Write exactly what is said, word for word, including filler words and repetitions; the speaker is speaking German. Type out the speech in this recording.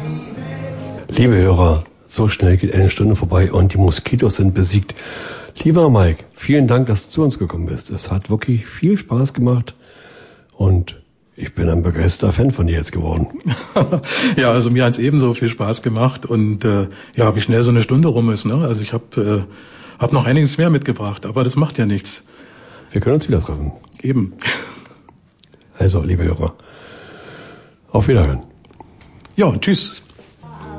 Liebe Hörer, so schnell geht eine Stunde vorbei und die Moskitos sind besiegt. Lieber Mike, vielen Dank, dass du zu uns gekommen bist. Es hat wirklich viel Spaß gemacht und ich bin ein begeisterter Fan von dir jetzt geworden. Ja, also mir hat's ebenso viel Spaß gemacht und äh, ja, wie schnell so eine Stunde rum ist, ne? Also ich habe äh, hab noch einiges mehr mitgebracht, aber das macht ja nichts. Wir können uns wieder treffen. Eben. Also, liebe Hörer, auf Wiederhören. Ja, tschüss.